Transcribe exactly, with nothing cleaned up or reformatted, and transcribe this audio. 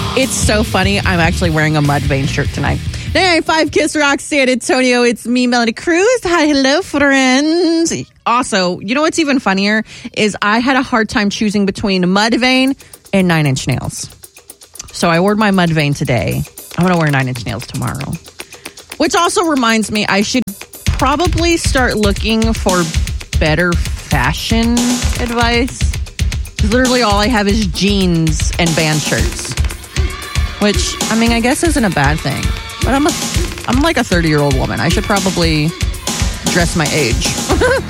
It's so funny. I'm actually wearing a Mudvayne shirt tonight. Hey, Five Kiss Rock San Antonio. It's me, Melanie Cruz. Hi, hello, friends. Also, you know what's even funnier is I had a hard time choosing between Mudvayne and Nine Inch Nails. So I ordered my Mudvayne today. I'm going to wear Nine Inch Nails tomorrow. Which also reminds me, I should probably start looking for better fashion advice. Literally all I have is jeans and band shirts. Which, I mean, I guess isn't a bad thing. But I'm a, I'm like a thirty-year-old woman. I should probably dress my age.